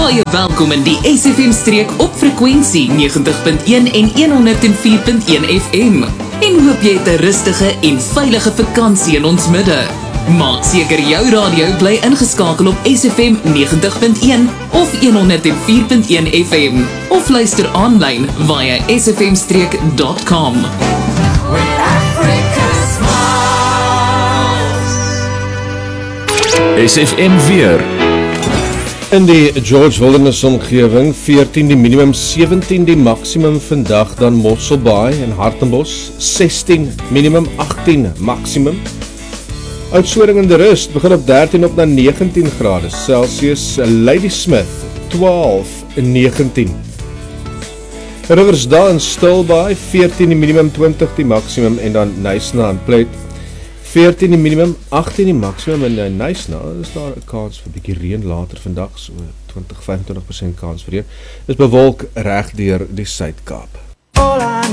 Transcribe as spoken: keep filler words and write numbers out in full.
Baie welkom in die S F M streek op frekwensie negentig punt een en honderd en vier punt een F M. En hoop jy het 'n rustige en veilige vakansie in ons midde. Maak seker jou radio bly ingeskakel op S F M negentig punt een of honderd en vier punt een F M. Of luister aanlyn via s f m streek dot com. S F M weer. In die George Wilderness omgewing, veertien die minimum, sewentien die maksimum vandag, dan Mosselbaai en Hartenbos, sestien minimum, agttien maksimum. Oudtshoorn in die Rust begin op dertien op na negentien grade Celsius, Ladysmith twaalf negentien. Riversdale en Stilbaai, veertien die minimum, twintig die maksimum, en dan Knysna en Pleit, veertien die minimum, agttien die maksimum, en in Knysna is daar 'n kans vir 'n bietjie reën later vandag, so twintig tot vyfentwintig persent kans vir reën. Is bewolk reg deur die Suid-Kaap.